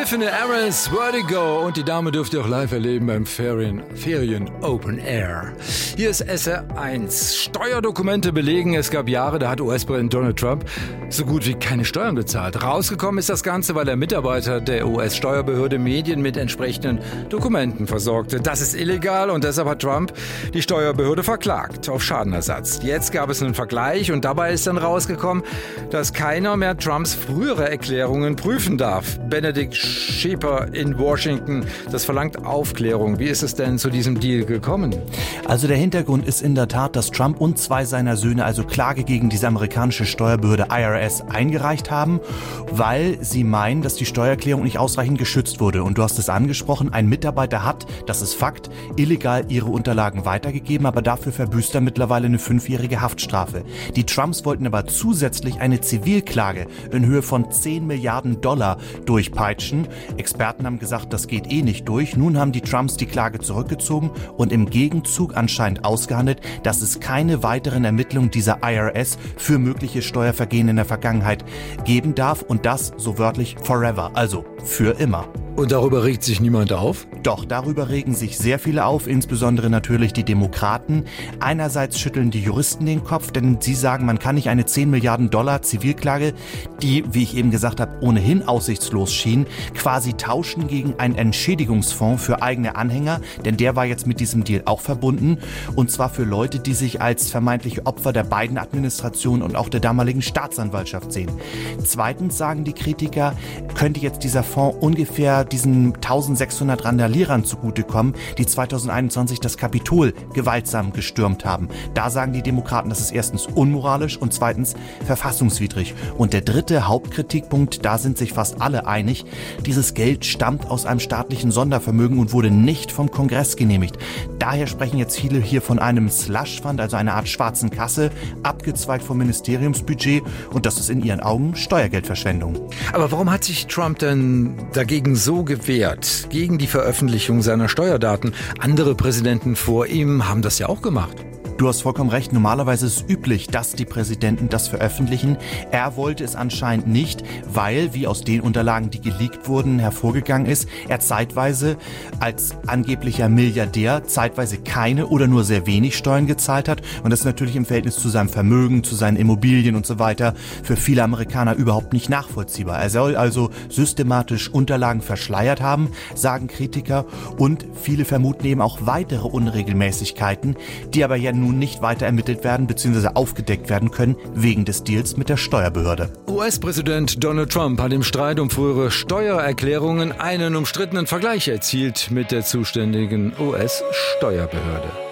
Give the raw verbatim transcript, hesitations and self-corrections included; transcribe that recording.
Tiffany Aris, Vertigo, und die Dame dürft ihr auch live erleben beim Ferien, Ferien Open Air. Hier ist S R eins. Steuerdokumente belegen, es gab Jahre, da hat U S-Präsident Donald Trump so gut wie keine Steuern bezahlt. Rausgekommen ist das Ganze, weil der Mitarbeiter der U S-Steuerbehörde Medien mit entsprechenden Dokumenten versorgte. Das ist illegal und deshalb hat Trump die Steuerbehörde verklagt auf Schadenersatz. Jetzt gab es einen Vergleich und dabei ist dann rausgekommen, dass keiner mehr Trumps frühere Erklärungen prüfen darf. Benedikt Schäper in Washington, das verlangt Aufklärung. Wie ist es denn zu diesem Deal gekommen? Also der Hintergrund ist in der Tat, dass Trump und zwei seiner Söhne also Klage gegen diese amerikanische Steuerbehörde I R S eingereicht haben, weil sie meinen, dass die Steuererklärung nicht ausreichend geschützt wurde. Und du hast es angesprochen, ein Mitarbeiter hat, das ist Fakt, illegal ihre Unterlagen weitergegeben, aber dafür verbüßt er mittlerweile eine fünfjährige Haftstrafe. Die Trumps wollten aber zusätzlich eine Zivilklage in Höhe von zehn Milliarden Dollar durchpeitschen. Experten haben gesagt, das geht eh nicht durch. Nun haben die Trumps die Klage zurückgezogen und im Gegenzug anscheinend ausgehandelt, dass es keine weiteren Ermittlungen dieser I R S für mögliche Steuervergehen in der Vergangenheit geben darf und das so wörtlich forever, also für immer. Und darüber regt sich niemand auf? Doch, darüber regen sich sehr viele auf, insbesondere natürlich die Demokraten. Einerseits schütteln die Juristen den Kopf, denn sie sagen, man kann nicht eine zehn Milliarden Dollar Zivilklage, die, wie ich eben gesagt habe, ohnehin aussichtslos schien, quasi tauschen gegen einen Entschädigungsfonds für eigene Anhänger, denn der war jetzt mit diesem Deal auch verbunden, und zwar für Leute, die sich als vermeintliche Opfer der beiden Administrationen und auch der damaligen Staatsanwaltschaft sehen. Zweitens sagen die Kritiker, könnte jetzt dieser Fonds ungefähr diesen eintausendsechshundert Randalierern zugutekommen, die zweitausendeinundzwanzig das Kapitol gewaltsam gestürmt haben. Da sagen die Demokraten, das ist erstens unmoralisch und zweitens verfassungswidrig. Und der dritte Hauptkritikpunkt, da sind sich fast alle einig, dieses Geld stammt aus einem staatlichen Sondervermögen und wurde nicht vom Kongress genehmigt. Daher sprechen jetzt viele hier von einem Slush Fund, also einer Art schwarzen Kasse, abgezweigt vom Ministeriumsbudget, und das ist in ihren Augen Steuergeldverschwendung. Aber warum hat sich Trump denn dagegen so gewehrt, gegen die Veröffentlichung seiner Steuerdaten? Andere Präsidenten vor ihm haben das ja auch gemacht. Du hast vollkommen recht, normalerweise ist es üblich, dass die Präsidenten das veröffentlichen. Er wollte es anscheinend nicht, weil, wie aus den Unterlagen, die geleakt wurden, hervorgegangen ist, er zeitweise als angeblicher Milliardär zeitweise keine oder nur sehr wenig Steuern gezahlt hat. Und das ist natürlich im Verhältnis zu seinem Vermögen, zu seinen Immobilien und so weiter für viele Amerikaner überhaupt nicht nachvollziehbar. Er soll also systematisch Unterlagen verschleiert haben, sagen Kritiker. Und viele vermuten eben auch weitere Unregelmäßigkeiten, die aber ja nun nicht weiter ermittelt werden bzw. aufgedeckt werden können wegen des Deals mit der Steuerbehörde. U S-Präsident Donald Trump hat im Streit um frühere Steuererklärungen einen umstrittenen Vergleich erzielt mit der zuständigen U S-Steuerbehörde.